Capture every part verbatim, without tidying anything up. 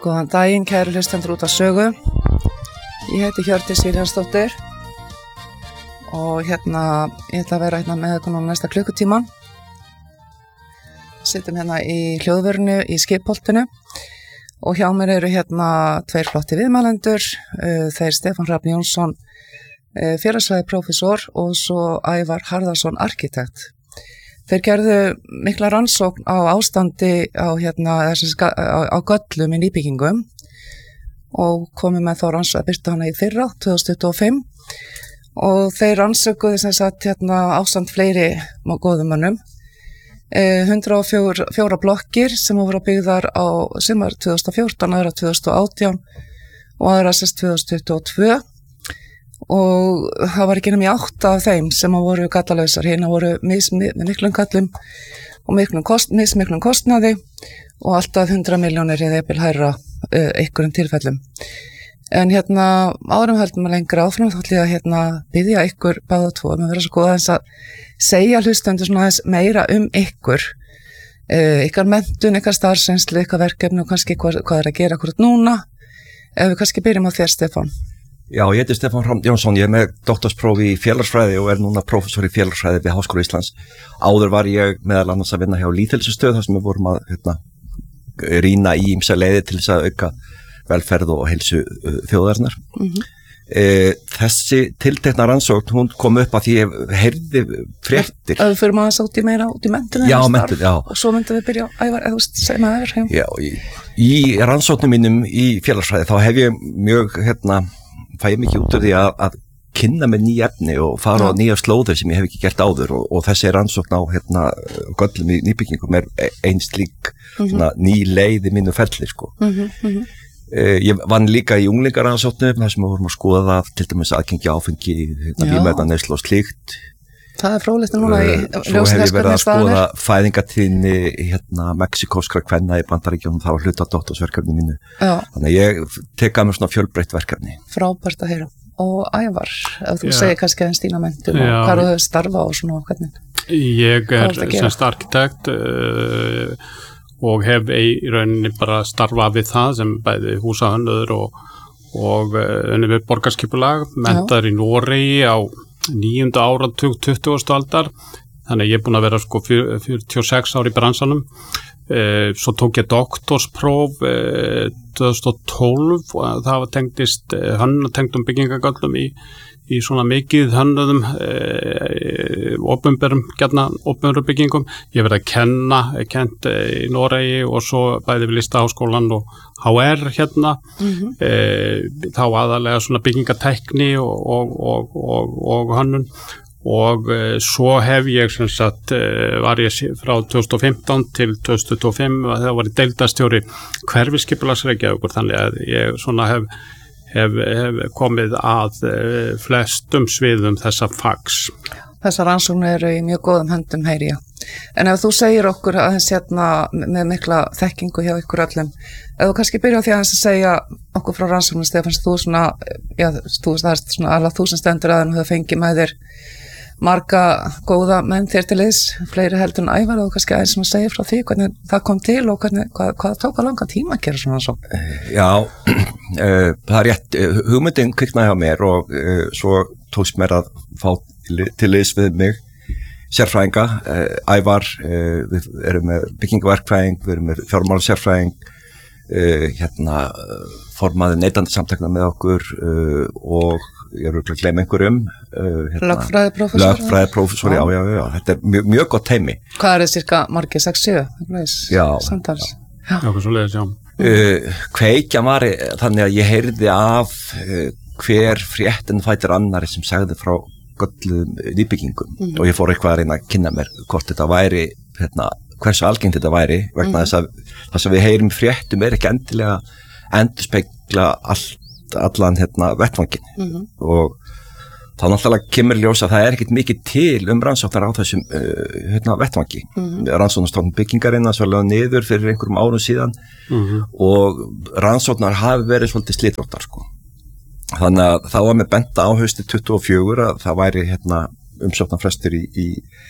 Góðan daginn, kæru hlustendur út af sögu. Ég heiti Hjördís Vilhjálmsdóttir og hérna, ég ætla að vera hérna með ykkur næsta klukkutíman. Sittum hérna í hljóðvörnu í Skipholtinu og hjá mér eru hérna tveir flotti viðmælendur, þeir Stefán Hrafn Jónsson, félagsfræðiprófessor og svo Ævar Harðarson, arkitekt. Þeir gerðu mikla rannsókn á ástandi á, hérna, á, á göllum í nýbyggingum og komu með þá rannsókn að byrta hana í fyrra, tvö þúsund tuttugu og fimm, og þeir rannsökuðu sem sagt hérna ástand fleiri góðum mönnum, hundrað og fjórar blokkir sem voru byggðar á sumar tvö þúsund og fjórtán, aðra tvö þúsund og átján og aðra sérst tvö þúsund tuttugu og tvö. Og það var ekki nema í átta af þeim sem voru gallalausar, hérna voru mis, mis, miklum gallum og miklum kost, mismiklum kostnaði og alltaf hundrað milljónir eða jafnvel hærra uh, einhverjum tilfellum. En hérna árum höldum að lengra áfram þá ætla ég að hérna biðja ykkur báða tvo, með vera svo góð aðeins að segja hlustendur svona aðeins meira um ykkur, uh, ykkar menntun, ykkar starfsreynslu, ykkar verkefni og kannski hvað, hvað er að gera akkurat núna. Ef við kannski byrjum á þér, Stefán. Já, ég heiti Stefán Hrafn Jónsson, ég er með doktorspróf í félagsfræði og er núna prófessor í félagsfræði við Háskóla Íslands. Áður var ég meðal annars að vinna hjá lýðheilsustöð þar sem við vorum að hérna, rýna í ýmsa leiðir til þess að auka velferð og heilsu uh, þjóðarinnar. Mm-hmm. e, þessi tiltekna rannsókn, hún kom upp að því ég heyrði fréttir. Að við fyrir maður sátt í meira út í menntun já, menntun, já. Og svo myndum við byrja á Ævar, eða þú veist, segja maður. Já, í, í rannsóknum mínum í félagsfræði þá hef ég mjög, hérna, fæ ég mikið út af því að, að kynna með ný efni og fara ja. á nýja slóðir sem ég hef ekki gert áður og, og þessi rannsókn á hérna, göllum í nýbyggingum er einn slík mm-hmm. ný leið í mínu ferli sko. Mm-hmm. eh, ég vann líka í unglingarannsóknum þar sem við vorum að skoða til dæmis aðgengi áfengi, hérna, vímuefnaneyslu og slíkt. Það er fróðlegt núna í ljósið. Svo hef ég verið að skoða fæðingatíðni hérna mexikóskra kvenna í Bandaríkjunum, það var hluta af doktorsverkefni mínu. Já. Þannig að ég tek að mér svona fjölbreytt verkefni. Frábært að heyra. Og Ævar, ef þú Já. segir kannski aðeins þína menntun og hvað þú hefur starfað og svona hvernig. Ég er semst arkitekt uh, og hef í rauninni bara starfað við það sem bæði húsahönnuður og, og unni við borgarskipulag, menntaður í Noregi á níunda áratug tuttugustu aldar, þannig ég er búin að vera sko fjörutíu og sex ár í bransanum. E, svo tók ég doktorspróf e, tvö þúsund og tólf og það var tengdist hönnun tengdum byggingagöllum í, í svona mikið hönnuðum e, opinberum, gjarna opinberum byggingum. Ég verið að kenna, kent e, í Noregi og svo bæði við Listaháskólan og H R hérna, mm-hmm. e, þá aðalega svona byggingatækni og, og, og, og, og hönnun. Og e, svo hef ég sem sagt, e, var ég frá tvö þúsund og fimmtán til tvö þúsund tuttugu og fimm og það var ég deildarstjóri hverfisskipulags Reykjavíkur, þannig að ég svona hef, hef, hef komið að e, flestum sviðum þessa fags. Þessar rannsóknir eru í mjög góðum höndum, heyri ég. En ef þú segir okkur aðeins hérna með mikla þekkingu hjá ykkur öllum, ef þú kannski byrja á því aðeins að segja okkur frá rannsóknir, Stefán, þú svona, já, þú það er svona alveg þú sem stendur að þú fengið með þér marga góða menn þér til liðs, fleiri heldur en Ævar, og kannski aðeins sem að segja frá því hvernig það kom til og hvernig, hvað, hvað tók að langa tíma að gera svona svo? Já, uh, það er rétt, uh, hugmyndin kviknaði hjá mér og uh, svo tókst mér að fá til liðs við mig sérfræðinga, uh, Ævar, uh, við erum með byggingaverkfræðing, við erum með fjármálasérfræðing, uh, hérna formaði neytendasamtaka með okkur uh, og ég er að gleyma einhverjum uh, hérna, lögfræðiprófessor lögfræðiprófessor, já, já, já, þetta er mjög, mjög gott heimi. Hvað er það cirka margir, sex sjö já, samtals? Já, já, svo leiðis, já. Uh, kveikjan var þannig að ég heyrði af uh, hver fréttin fætir annari sem sagði frá gölluðum nýbyggingum mm. og ég fór eitthvað að reyna að kynna mér hvort þetta væri, hérna, hversu algengt þetta væri vegna mm. þess að það sem við heyrum fréttum er ekki endilega endurspegla allt allan hérna vettvangin mm-hmm. og þá náttúrulega kemur ljós að það er ekkert mikið til um rannsóknar á þessum uh, hérna vettvangi. Mm-hmm. Rannsóknarstofnun byggingarinnar svo lögð niður fyrir einhverjum árum síðan mm-hmm. og rannsóknar hafi verið svolítið slitróttar sko. Þannig að það var með benda á hausti tuttugu og fjögur að það væri hérna umsóknarfrestur í, í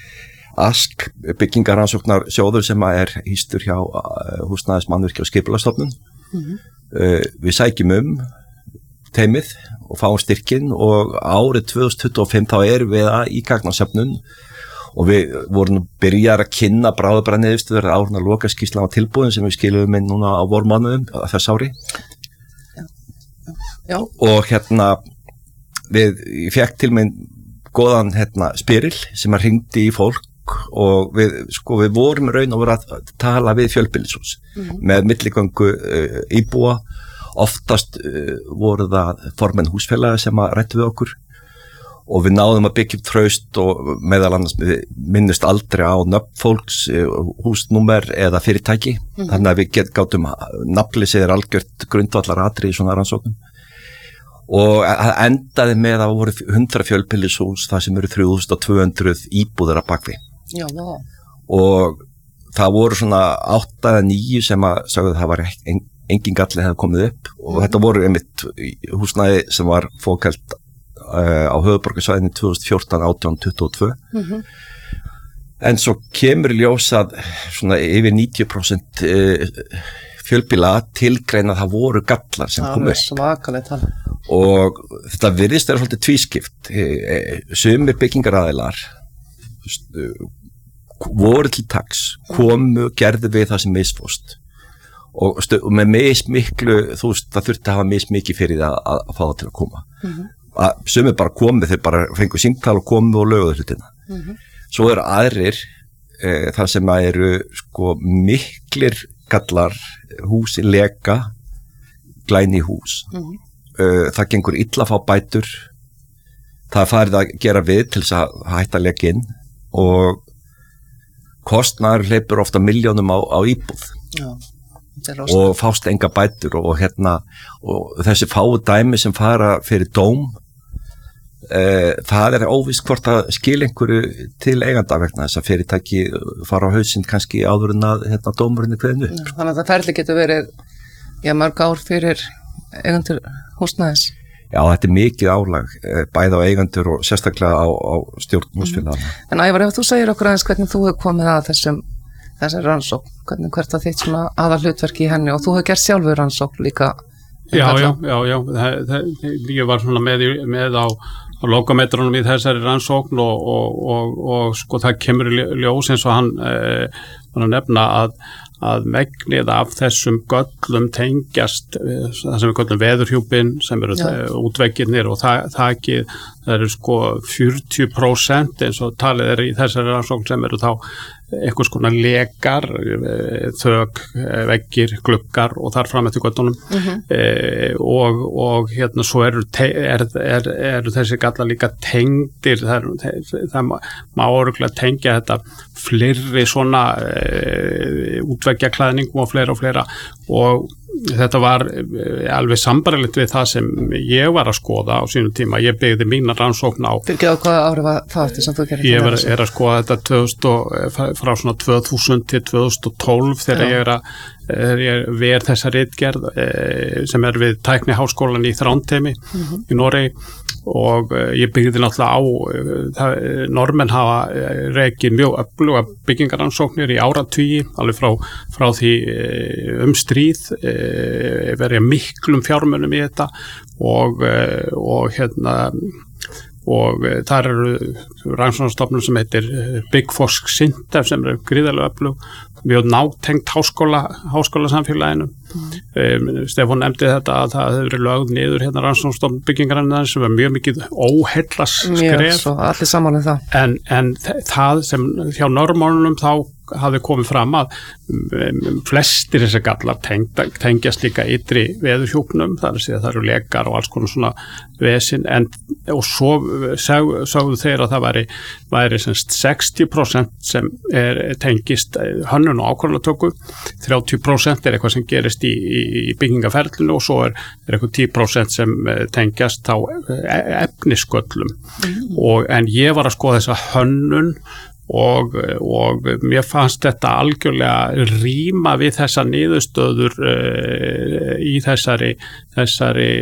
Ask byggingarannsóknar sjóður sem er hýstur hjá uh, húsnæðis mannvirkja og skipulagsstofnun. Mm-hmm. uh, við sækjum um teimið og fáum styrkinn og árið tvö þúsund tuttugu og fimm þá erum við að í gagnasöfnun og við vorum byrjar að kynna bráðabræðniðurstöður árna lokaskýrslan á tilbúðin sem við skiluðum inn núna á vormánuðum þess ári. Já. Já. Og hérna við, ég fekk til minn góðan hérna spyril sem að hringdi í fólk og við, sko, við vorum raun og voru að tala við fjölbýlishús mm-hmm. með milligöngu uh, íbúa, oftast uh, voru það formenn húsfélaga sem að rættu við okkur og við náðum að byggja upp traust og meðal annars minnust aldrei á nöfn fólks, húsnúmer eða fyrirtæki, mm-hmm. þannig að við get, gátum nafnlýsið er algjört grundvallar atriði í svona rannsóknum og það endaði með að voru hundrað fjölbýlishús það sem eru þrjú þúsund tvö hundruð íbúðir að bakvi. Já, já. Og það voru svona átta eða níu sem að sagði að það var en, engin galli hefði komið upp og mm-hmm. þetta voru einmitt húsnæði sem var fókælt uh, á höfuðborgarsvæðinu tvö þúsund fjórtán átján tuttugu og tvö mm-hmm. en svo kemur ljós að svona yfir níutíu prósent uh, fjölbýla tilgreina að það voru gallar sem kom upp. Svakalegt hann. Og þetta virðist er svolítið tvískipt. Sumir byggingaraðilar voru til taks, komu, gerðu við það sem misfóst og, og með mismiklu, þú veist, það þurfti að hafa mismikið fyrir það að, að fá það til að koma. Mm-hmm. Að sumir bara komu, þeir bara fengu símtal og komu og löguðu hlutina. Mm-hmm. Svo eru aðrir e, það sem að eru sko miklir gallar, húsi leka, glæni hús. Mm-hmm. Það gengur illa að fá bætur, það er farið að gera við til þess að hætta að leggja inn og kostnaður hleypur ofta miljónum á, á íbúð. Já, og fást enga bætur og, og hérna og þessi fáu dæmi sem fara fyrir dóm e, það er óvíst hvort að skil einhverju til eiganda vegna þess að fyrirtæki fara á hausinn kannski áður en að hérna, dómurinn er kveðin upp. Þannig að það ferli getur verið já, mörg ár fyrir eigendur húsnæðis. Já, þetta er mikið álag, bæði á eigendur og sérstaklega á, á stjórn húsfélaganna. Mm. En Ævar, ef þú segir okkur aðeins hvernig þú hefur komið að þessum, þessari rannsókn, hvernig hvert að þitt svona aðal hlutverki í henni og þú hefur gert sjálfur rannsókn líka. Já, já, já, já, það, það, ég var svona með, með á, á lokametrunum í þessari rannsókn og, og, og, og sko það kemur í ljós eins og hann eh, var að nefna að að megnið af þessum göllum tengjast, það sem við göllum veðurhjúpin, sem eru útveggirnir og það, þakið, það eru sko fjörutíu prósent eins og talið er í þessari rannsókn sem eru þá einhvers konar lekar, þök, veggir, gluggar og þar fram eftir göttunum mm-hmm. e, og, og hérna svo eru, te, er, er, eru þessi gallar líka tengdir, það, það, það má örugglega tengja þetta fleiri svona e, útveggjaklæðningum og fleira og fleira og þetta var alveg sambarilegt við það sem ég var að skoða á sínum tíma. Ég byggði mína rannsókn á. Fyrir á hvaða ári var það eftir sem þú gerir? Ég var, er að skoða þetta tvö þúsund, frá svona tvö þúsund til tvö þúsund og tólf þegar Já. ég er að ég ver þessa ritgerð sem er við Tækniháskólan í Þrándheimi mm-hmm. í Noregi og ég byggði náttúrulega á það, normenn hafa rekið mjög öfluga byggingarannsóknir í áratugi, alveg frá, frá því um stríð verið miklum fjármunum í þetta og, og hérna og þar eru rannsóknarstofnun sem heitir Byggforsk Sintef sem eru gríðarlega öflug mjög nátengt háskóla, háskólasamfélaginu. Mm. Um, Stefán nefndi þetta að það hefur verið lögð niður hérna rannsóknarstofnun byggingarinnar sem var mjög mikið óheillas skref. Mjög svo, allir saman um það. En, en það sem hjá norðmálunum þá hafði komið fram að um, flestir þessar gallar tengda, tengjast líka ytri veðurhjúpnum, þar að segja það eru lekar og alls konar svona vesin, en og svo sögðu sag, þeir að það væri, væri semst sextíu prósent sem er, tengist hönnun og ákvörðunartöku, þrjátíu prósent er eitthvað sem gerist í, í, í byggingaferlinu og svo er, er eitthvað tíu prósent sem tengjast á efnisgöllum. Mm. Og, en ég var að skoða þessa hönnun Og, og mér fannst þetta algjörlega ríma við þessa niðurstöður uh, í þessari, þessari